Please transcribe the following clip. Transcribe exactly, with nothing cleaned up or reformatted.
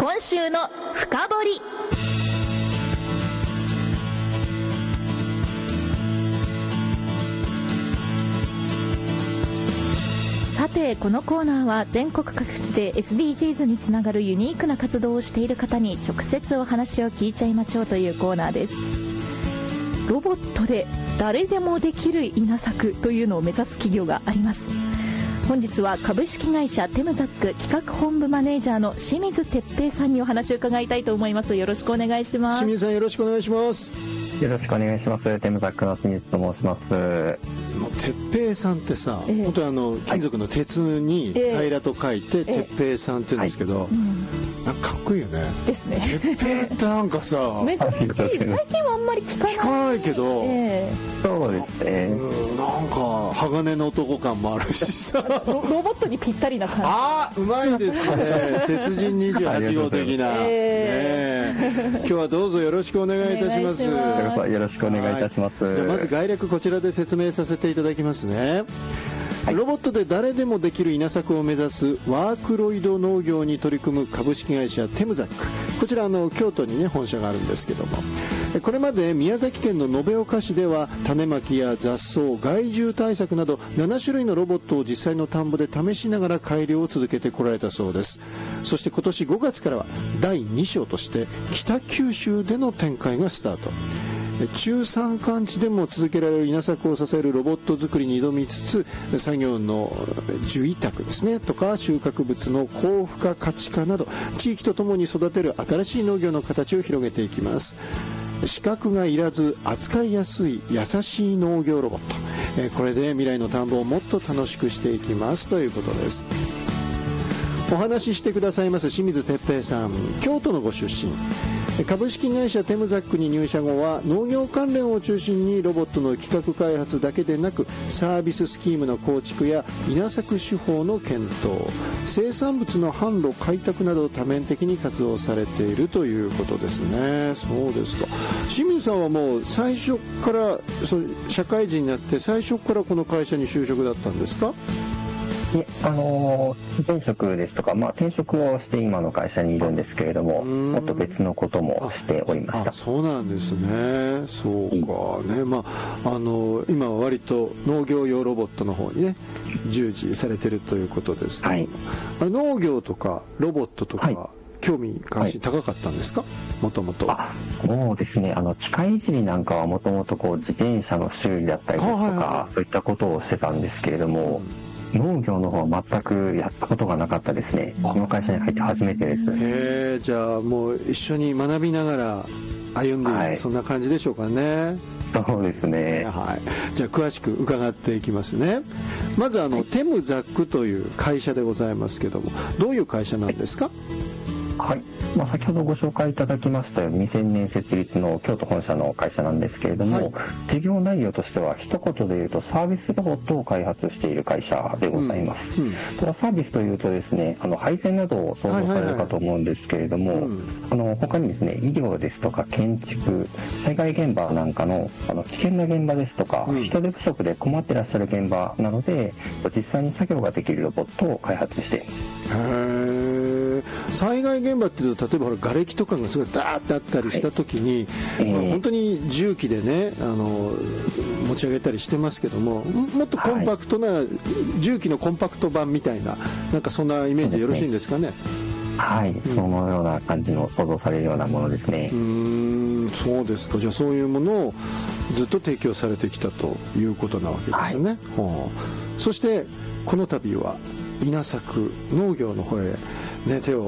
今週の深掘り。さて、このコーナーは全国各地で エスディージーズ につながるユニークな活動をしている方に直接お話を聞いちゃいましょうというコーナーです。ロボットで誰でもできる稲作というのを目指す企業があります。本日は株式会社テムザック企画本部マネージャーの清水哲平さんにお話を伺いたいと思います。よろしくお願いします。 清水さん、よろしくお願いします。 よろしくお願いします。テムザックの清水と申します。 哲平さんってさ、えー、本当にあの金属の鉄に平らと書いて、えー、哲平さんって言うんですけど、えーはい、なんかかっこいいよね。ですね。哲平ってなんかさ珍しい。最近はあんまり聞かない。 聞かないけど、 えー、そうですね。 うん、なんか鋼の男感もあるしさロ, ロボットにぴったりな感じ。 あー、うまいですね。鉄人にじゅうはち号的な、えーね、今日はどうぞよろしくお願いいたします。 よろしくお願いいたします。 はい、じゃあまず概略こちらで説明させていただきますね。はい、ロボットで誰でもできる稲作を目指すワークロイド農業に取り組む株式会社テムザック、こちらあの京都に、ね、本社があるんですけども、これまで宮崎県の延岡市では種まきや雑草、害獣対策などなな種類のロボットを実際の田んぼで試しながら改良を続けてこられたそうです。そして今年ごがつからはだいに章として北九州での展開がスタート。中山間地でも続けられる稲作を支えるロボット作りに挑みつつ、作業の受委託ですねとか収穫物の高付加価値化など地域とともに育てる新しい農業の形を広げていきます。資格がいらず扱いやすい優しい農業ロボット、これで未来の田んぼをもっと楽しくしていきますということです。お話ししてくださいます清水哲平さん、京都のご出身。株式会社テムザックに入社後は農業関連を中心にロボットの企画開発だけでなくサービススキームの構築や稲作手法の検討、生産物の販路開拓など多面的に活動されているということですね。そうですか。清水さんはもう最初からそ社会人になって最初からこの会社に就職だったんですか？ いあのー、前職ですとか、まあ、転職をして今の会社にいるんですけれども、もっと別のこともしておりました。 ああ、そうなんですね。そうかね、まあ、あのー、今は割と農業用ロボットの方にね従事されてるということですけど、はい、あれ農業とかロボットとか、はい、興味関心高かったんですか？もともと。 あ、そうですね。あの機械いじりなんかはもともとこう自転車の修理だったりですとか、はいはい、そういったことをしてたんですけれども、うん、農業の方は全くやったことがなかったですね。この会社に入って初めてです。 へえ、じゃあもう一緒に学びながら歩んでいる、はい、そんな感じでしょうかね。 そうですね。 はい。じゃあ詳しく伺っていきますね。まずあの、はい、テムザックという会社でございますけども、どういう会社なんですか？ はい、まあ、先ほどご紹介いただきましたようににせんねん設立の京都本社の会社なんですけれども、はい、事業内容としては一言で言うとサービスロボットを開発している会社でございます、うんうん、ただサービスというとですね、あの配膳などを想像されるかと思うんですけれども、あの他にですね、医療ですとか建築、災害現場なんかの、あの危険な現場ですとか、うん、人手不足で困ってらっしゃる現場なので実際に作業ができるロボットを開発しています。 へー、災害現場っていうと例えばほら瓦礫とかがすごいダーってあったりした時に、はい、まあ、本当に重機でね、あの持ち上げたりしてますけども、もっとコンパクトな、はい、重機のコンパクト版みたいな、なんかそんなイメージでよろしいんですかね。 はい、うん、そのような感じの想像されるようなものですね。 うーん、そうですか。じゃあそういうものをずっと提供されてきたということなわけですね、はい、はあ、そしてこの度は稲作農業の方へ、ね、手を